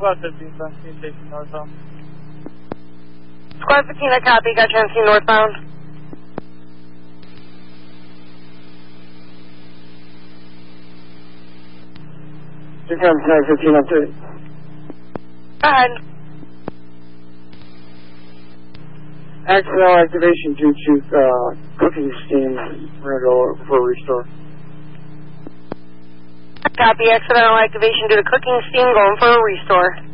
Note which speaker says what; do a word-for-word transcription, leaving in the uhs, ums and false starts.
Speaker 1: Squad fifteen, seventeen, station northbound.
Speaker 2: Squad fifteen, I copy. Got seventeen northbound.
Speaker 3: Confirm fifteen up thirty.
Speaker 2: Go ahead.
Speaker 3: Accidental activation due to uh, cooking steam. We're going to go for a restore.
Speaker 2: Copy. Accidental activation due to cooking steam. Going for a restore.